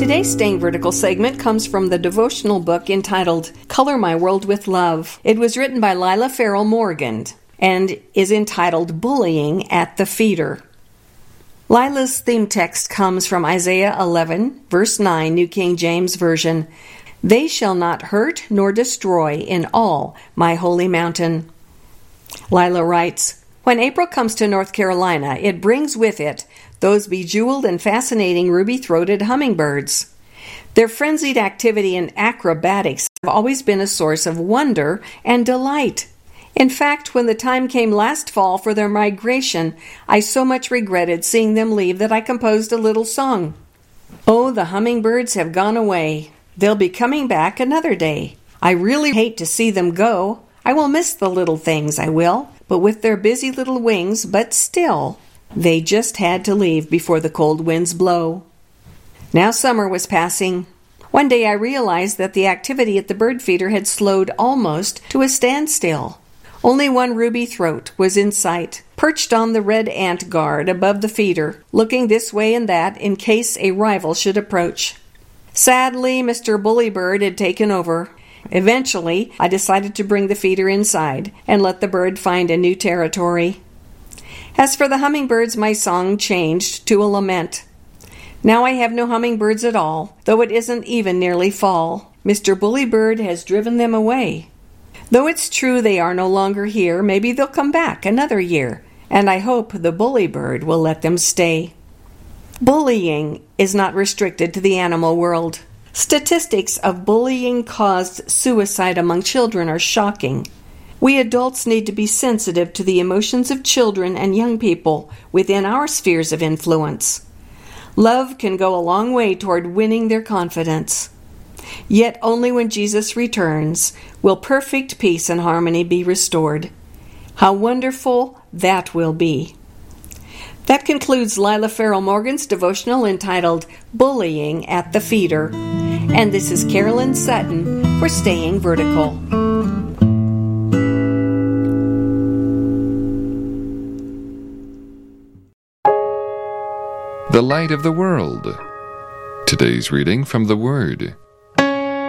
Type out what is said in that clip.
Today's Staying Vertical segment comes from the devotional book entitled Color My World with Love. It was written by Lila Farrell Morgan and is entitled Bullying at the Feeder. Lila's theme text comes from Isaiah 11, verse 9, New King James Version. They shall not hurt nor destroy in all my holy mountain. Lila writes, when April comes to North Carolina, it brings with it those bejeweled and fascinating ruby-throated hummingbirds. Their frenzied activity and acrobatics have always been a source of wonder and delight. In fact, when the time came last fall for their migration, I so much regretted seeing them leave that I composed a little song. Oh, the hummingbirds have gone away. They'll be coming back another day. I really hate to see them go. I will miss the little things, I will, but with their busy little wings, but still, they just had to leave before the cold winds blow. Now summer was passing. One day I realized that the activity at the bird feeder had slowed almost to a standstill. Only one ruby throat was in sight, perched on the red ant guard above the feeder, looking this way and that in case a rival should approach. Sadly, Mr. Bullybird had taken over. Eventually, I decided to bring the feeder inside and let the bird find a new territory. As for the hummingbirds, my song changed to a lament. Now I have no hummingbirds at all, though it isn't even nearly fall. Mr. Bullybird has driven them away. Though it's true they are no longer here, maybe they'll come back another year, and I hope the Bullybird will let them stay. Bullying is not restricted to the animal world. Statistics of bullying-caused suicide among children are shocking. We adults need to be sensitive to the emotions of children and young people within our spheres of influence. Love can go a long way toward winning their confidence. Yet only when Jesus returns will perfect peace and harmony be restored. How wonderful that will be. That concludes Lila Farrell Morgan's devotional entitled Bullying at the Feeder. And this is Carolyn Sutton for Staying Vertical. The Light of the World. Today's reading from the Word.